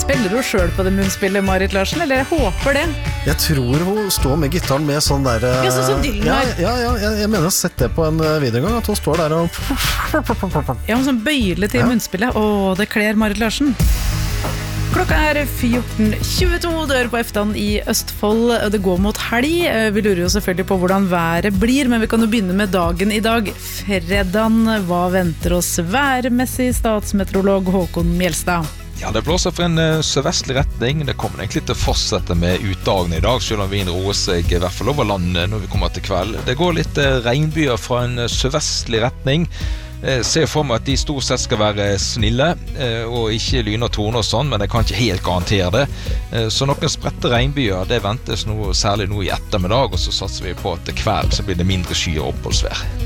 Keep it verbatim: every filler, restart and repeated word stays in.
Spiller du selv på det munnspillet, Marit Larsen, eller jeg håper det? Jeg tror hun står med gitaren med sånn der Ja, sånn som Dylan ja, har. ja, ja, jeg, jeg mener jeg har sett det på en video en gang, at hun står der og Ja, hun sånn bøyle til Ja. munnspillet. Åh, det kler Marit Larsen. Klokka er fjorten tjueto, du hører på Eftan i Østfold. Det går mot helg. Vi lurer jo selvfølgelig på hvordan været blir, men vi kan jo begynne med dagen i dag. Fredagen, hva venter oss værmessig? Statsmeteorolog Håkon Mjelstad. Ja, det blåser for en uh, sørvestlig retning. Det kommer egentlig til å fortsette med utdagen i dag, selv om vinden roer seg i hvert fall over landet når vi kommer til kveld. Det går litt uh, regnbyer fra en uh, sørvestlig retning. Jeg ser for meg at de stort sett skal være snille uh, og ikke lyne og torne og sånn, men jeg kan ikke helt garantere det. Uh, så noen spredte regnbyer, det ventes nå, særlig nå i ettermiddag, og så satser vi på at til kveld så blir det mindre sky og oppholdsvær.